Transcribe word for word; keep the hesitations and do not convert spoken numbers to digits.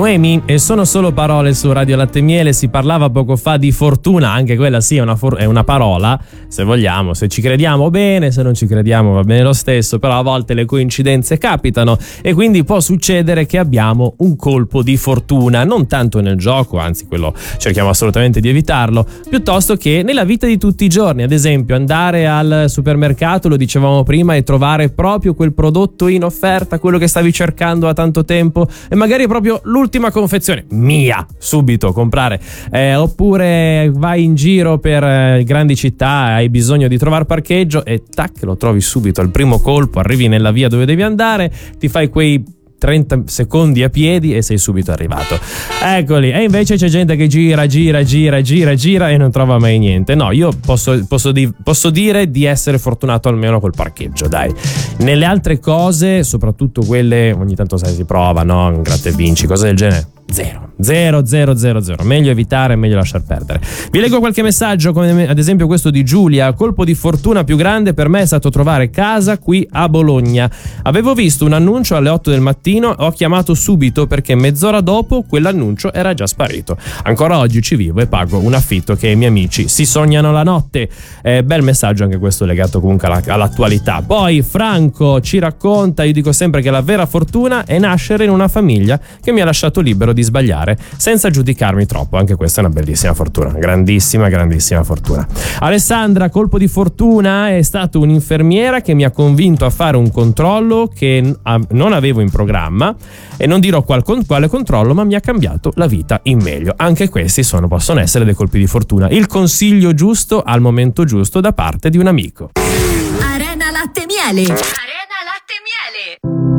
Noemi, e sono solo parole su Radio Latte e Miele. Si parlava poco fa di fortuna, anche quella sì è una, for- è una parola, se vogliamo, se ci crediamo bene, se non ci crediamo va bene lo stesso, però a volte le coincidenze capitano e quindi può succedere che abbiamo un colpo di fortuna, non tanto nel gioco, anzi quello cerchiamo assolutamente di evitarlo, piuttosto che nella vita di tutti i giorni. Ad esempio andare al supermercato, lo dicevamo prima, e trovare proprio quel prodotto in offerta, quello che stavi cercando da tanto tempo, e magari proprio l'ultima confezione, mia, subito comprare. Eh, oppure vai in giro per eh, grandi città, hai bisogno di trovare parcheggio e tac, lo trovi subito al primo colpo, arrivi nella via dove devi andare, ti fai quei trenta secondi a piedi e sei subito arrivato. Eccoli. E invece c'è gente che gira, gira, gira, gira, gira e non trova mai niente. No, io posso, posso, di, posso dire di essere fortunato almeno col parcheggio, dai. Nelle altre cose, soprattutto quelle ogni tanto sai si prova, no? Un gratta e vinci, cose del genere. Zero, zero, zero, zero, zero. Meglio evitare, meglio lasciar perdere. Vi leggo qualche messaggio, come ad esempio questo di Giulia. Colpo di fortuna più grande per me è stato trovare casa qui a Bologna. Avevo visto un annuncio alle otto del mattino, ho chiamato subito perché mezz'ora dopo quell'annuncio era già sparito. Ancora oggi ci vivo e pago un affitto che i miei amici si sognano la notte. Eh, bel messaggio anche questo, legato comunque alla, all'attualità. Poi Franco ci racconta: io dico sempre che la vera fortuna è nascere in una famiglia che mi ha lasciato libero di sbagliare senza giudicarmi troppo. Anche questa è una bellissima fortuna, grandissima grandissima fortuna. Alessandra, colpo di fortuna è stato un'infermiera che mi ha convinto a fare un controllo che non avevo in programma, e non dirò qual, quale controllo, ma mi ha cambiato la vita in meglio. Anche questi sono, possono essere dei colpi di fortuna, il consiglio giusto al momento giusto da parte di un amico. Arena Latte e Miele. Arena Latte e Miele.